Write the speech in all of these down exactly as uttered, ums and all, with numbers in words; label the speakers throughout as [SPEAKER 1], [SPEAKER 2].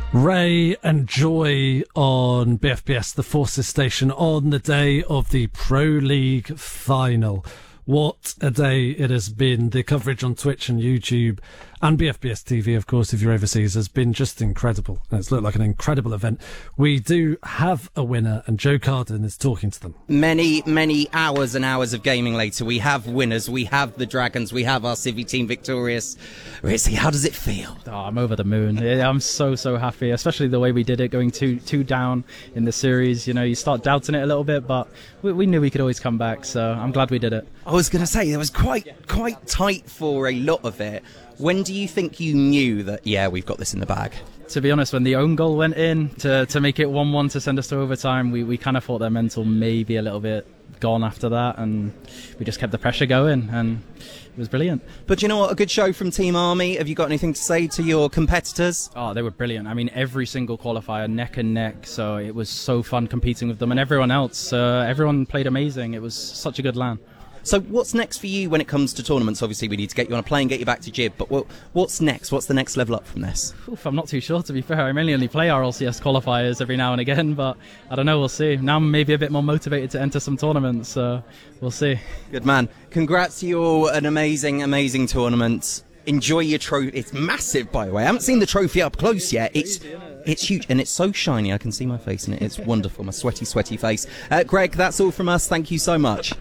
[SPEAKER 1] Ray and Joy on B F B S, the Forces station, on the day of the Pro League final. What a day it has been. The coverage on Twitch and YouTube and B F B S T V, of course, if you're overseas, has been just incredible. And it's looked like an incredible event. We do have a winner, and Joe Carden is talking to them.
[SPEAKER 2] Many, many hours and hours of gaming later, we have winners. We have the Dragons. We have our Civi team victorious. Rizzy, how does it feel?
[SPEAKER 3] Oh, I'm over the moon. Yeah, I'm so, so happy, especially the way we did it, going two, two down in the series. You know, you start doubting it a little bit, but we, we knew we could always come back, so I'm glad we did it.
[SPEAKER 2] I was going to say, it was quite, quite tight for a lot of it. When do you think you knew that, yeah, we've got this in the bag?
[SPEAKER 3] To be honest, when the own goal went in to, to make it one one to send us to overtime, we, we kind of thought their mental maybe a little bit gone after that, and we just kept the pressure going, and it was brilliant.
[SPEAKER 2] But you know what? A good show from Team Army. Have you got anything to say to your competitors?
[SPEAKER 3] Oh, they were brilliant. I mean, every single qualifier, neck and neck, so it was so fun competing with them, and everyone else. Uh, everyone played amazing. It was such a good LAN.
[SPEAKER 2] So what's next for you when it comes to tournaments? Obviously, we need to get you on a plane, get you back to Jib, but what, what's next? What's the next level up from this?
[SPEAKER 3] Oof, I'm not too sure, to be fair. I mainly only play our L C S qualifiers every now and again, but I don't know, we'll see. Now I'm maybe a bit more motivated to enter some tournaments, so we'll see.
[SPEAKER 2] Good man. Congrats to you all. An amazing, amazing tournament. Enjoy your trophy. It's massive, by the way. I haven't seen the trophy up close yet. It's it's huge, and it's so shiny. I can see my face in it. It's wonderful. My sweaty, sweaty face. Uh, Greg, that's all from us. Thank you so much.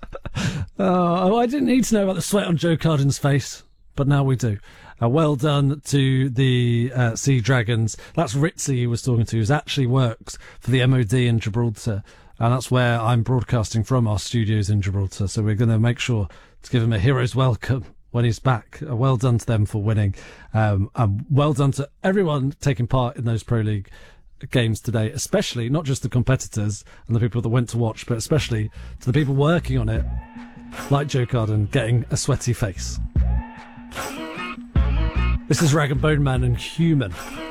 [SPEAKER 1] Oh, I didn't need to know about the sweat on Joe Carden's face, but now we do. Uh, well done to the uh, Sea Dragons. That's Ritzy he was talking to, who's actually works for the M O D in Gibraltar, and that's where I'm broadcasting from, our studios in Gibraltar. So we're going to make sure to give him a hero's welcome when he's back. Uh, well done to them for winning, um, and well done to everyone taking part in those Pro League games today, especially not just the competitors and the people that went to watch, but especially to the people working on it, like Joe Carden getting a sweaty face. This is Rag and Bone Man and Human.